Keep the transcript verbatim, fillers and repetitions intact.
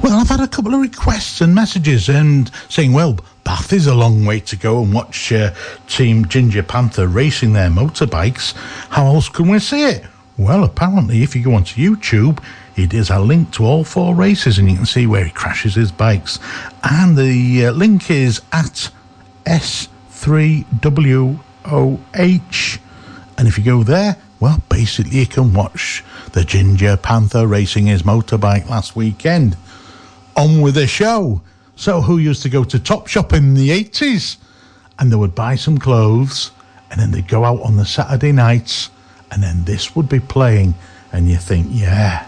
Well, I've had a couple of requests and messages and saying, well, Bath is a long way to go and watch uh, Team Ginger Panther racing their motorbikes. How else can we see it? Well, apparently, if you go onto YouTube, it is a link to all four races and you can see where he crashes his bikes. And the uh, link is at S three W O H. And if you go there, well, basically you can watch the Ginger Panther racing his motorbike last weekend. On with the show. So who used to go to Topshop in the eighties? And they would buy some clothes and then they'd go out on the Saturday nights and then this would be playing and you think, yeah,